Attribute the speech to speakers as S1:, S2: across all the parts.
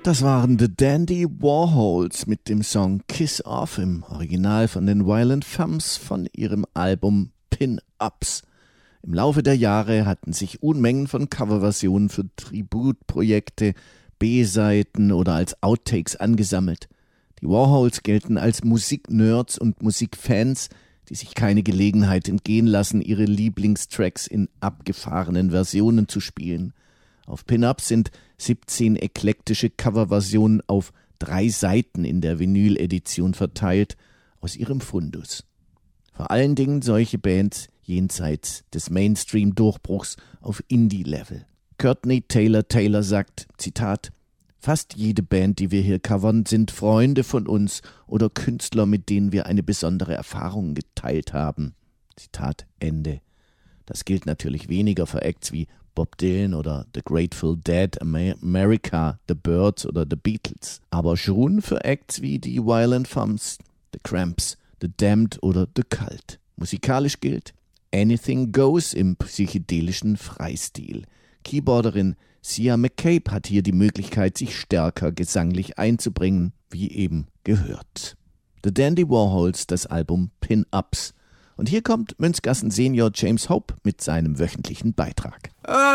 S1: Das waren The Dandy Warhols mit dem Song Kiss Off im Original von den Violent Femmes von ihrem Album Pin-Ups. Im Laufe der Jahre hatten sich Unmengen von Coverversionen für Tributprojekte, B-Seiten oder als Outtakes angesammelt. Die Warhols gelten als Musiknerds und Musikfans, die sich keine Gelegenheit entgehen lassen, ihre Lieblingstracks in abgefahrenen Versionen zu spielen. Auf Pin-Ups sind 17 eklektische Coverversionen auf 3 Seiten in der Vinyl-Edition verteilt aus ihrem Fundus. Vor allen Dingen solche Bands jenseits des Mainstream-Durchbruchs auf Indie-Level. Courtney Taylor sagt, Zitat, fast jede Band, die wir hier covern, sind Freunde von uns oder Künstler, mit denen wir eine besondere Erfahrung geteilt haben. Zitat Ende. Das gilt natürlich weniger für Acts wie Bob Dylan oder The Grateful Dead, America, The Byrds oder The Beatles. Aber schon für Acts wie die Violent Femmes, The Cramps, The Damned oder The Cult. Musikalisch gilt Anything Goes im psychedelischen Freistil. Keyboarderin Sia McCabe hat hier die Möglichkeit, sich stärker gesanglich einzubringen, wie eben gehört. The Dandy Warhols, das Album Pin-Ups. Und hier kommt Münzgassen Senior James Hope mit seinem wöchentlichen Beitrag.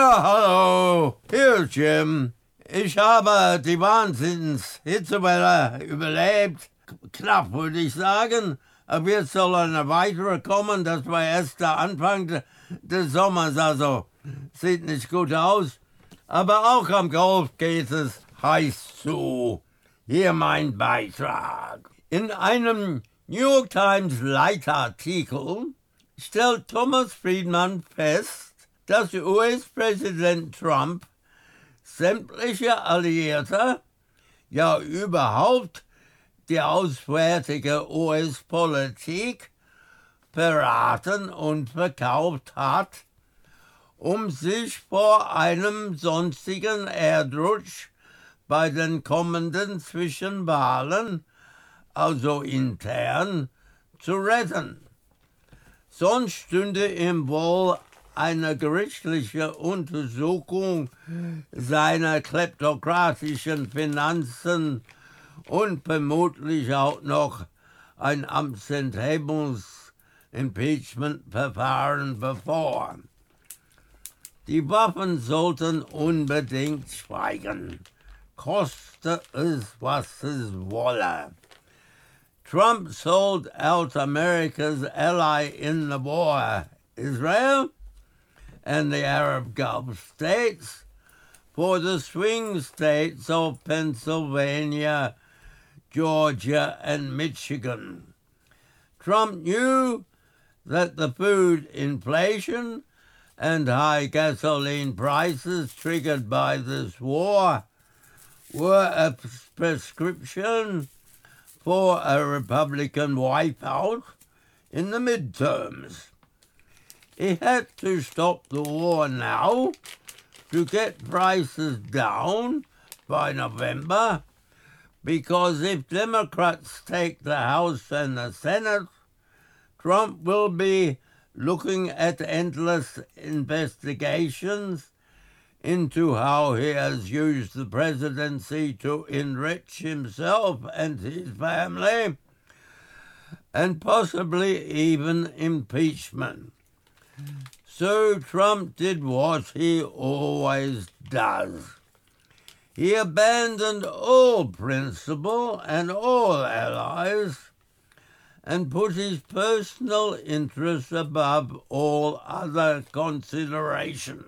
S2: Hallo, hier ist Jim. Ich habe die Wahnsinns-Hitzewelle überlebt. Knapp, würde ich sagen. Aber jetzt soll eine weitere kommen. Das war erst der Anfang des Sommers, also sieht nicht gut aus. Aber auch am Golf geht es heiß zu. Hier mein Beitrag. In einem New York Times Leitartikel stellt Thomas Friedman fest, dass US-Präsident Trump sämtliche Alliierte, ja überhaupt die auswärtige US-Politik beraten und verkauft hat, um sich vor einem sonstigen Erdrutsch bei den kommenden Zwischenwahlen, also intern, zu retten. Sonst stünde ihm wohl eine gerichtliche Untersuchung seiner kleptokratischen Finanzen und vermutlich auch noch ein Amtsenthebungs-Impeachment-Verfahren bevor. Die Waffen sollten unbedingt schweigen, koste es, was es wolle. Trump sold out America's ally in the war, Israel, and the Arab Gulf states for the swing states of Pennsylvania, Georgia, and Michigan. Trump knew that the food inflation and high gasoline prices triggered by this war were a prescription for a Republican wipeout in the midterms. He had to stop the war now to get prices down by November, because if Democrats take the House and the Senate, Trump will be looking at endless investigations into how he has used the presidency to enrich himself and his family, and possibly even impeachment. So Trump did what he always does. He abandoned all principle and all allies and put his personal interests above all other considerations.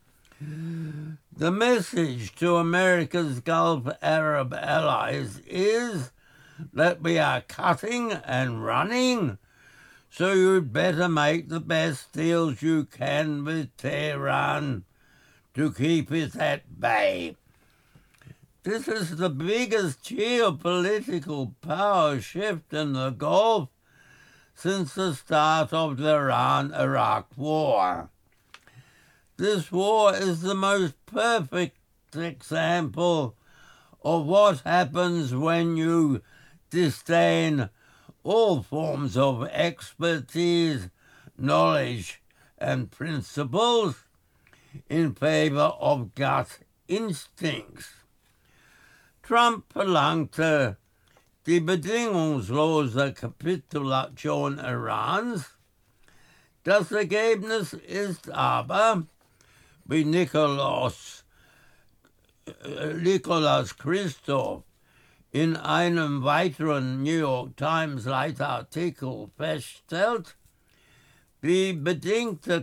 S2: The message to America's Gulf Arab allies is that we are cutting and running, so you'd better make the best deals you can with Tehran to keep it at bay. This is the biggest geopolitical power shift in the Gulf since the start of the Iran-Iraq War. This war is the most perfect example of what happens when you disdain all forms of expertise, knowledge, and principles in favor of gut instincts. Trump verlangte die bedingungslose Kapitulation Irans. Das Ergebnis ist aber, wie Nicholas Christoph in einem weiteren New York Times Leitartikel feststellt, die bedingte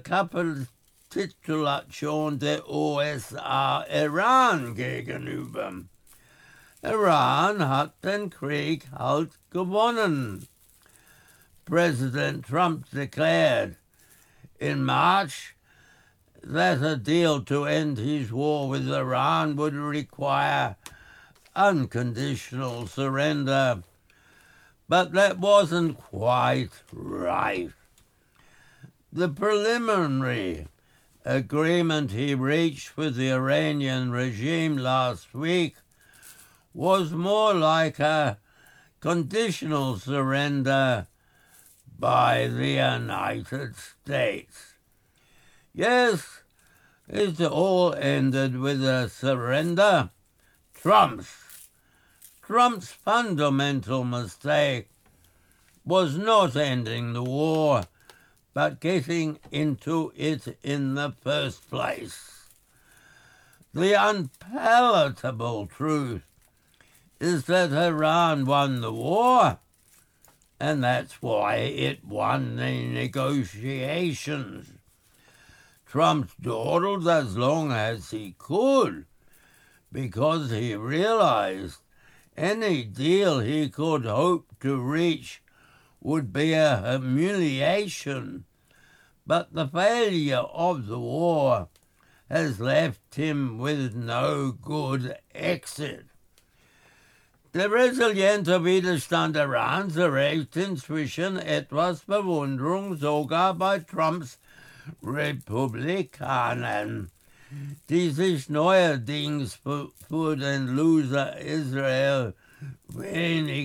S2: Kapitulation der USA Iran gegenüber. Iran hat den Krieg halt gewonnen. President Trump declared in March that a deal to end his war with Iran would require unconditional surrender, but that wasn't quite right. The preliminary agreement he reached with the Iranian regime last week was more like a conditional surrender by the United States. Yes, it all ended with a surrender. Trump's fundamental mistake was not ending the war, but getting into it in the first place. The unpalatable truth is that Iran won the war, and that's why it won the negotiations. Trump dawdled as long as he could because he realized any deal he could hope to reach would be a humiliation, but the failure of the war has left him with no good exit. Der resiliente Widerstand Irans erregt inzwischen etwas Bewunderung sogar bei Trumps Republikanern, die sich neuerdings für den Loser Israel wenig